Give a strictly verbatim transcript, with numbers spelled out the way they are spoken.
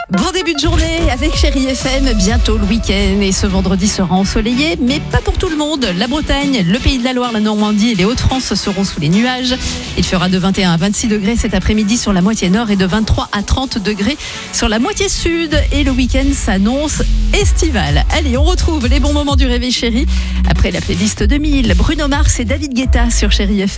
Bon début de journée avec Chérie F M, bientôt le week-end et ce vendredi sera ensoleillé, mais pas pour tout le monde. La Bretagne, le Pays de la Loire, la Normandie et les Hauts-de-France seront sous les nuages. Il fera de vingt et un à vingt-six degrés cet après-midi sur la moitié nord et de vingt-trois à trente degrés sur la moitié sud. Et le week-end s'annonce estival. Allez, on retrouve les bons moments du réveil chéri après la playlist deux mille. Bruno Mars et David Guetta sur Chérie F M.